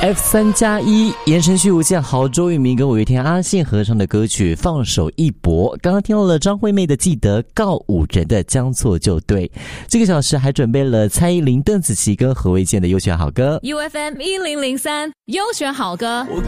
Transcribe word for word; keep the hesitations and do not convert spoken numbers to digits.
F 三加一，言承旭、吴建豪、周渝民跟五月天、阿信合唱的歌曲《放手一搏》。刚刚听到了张惠妹的《记得》，告五人的《将错就对》。这个小时还准备了蔡依林、邓紫棋跟何维健的优选好歌。 U F M 一零零三优选好歌。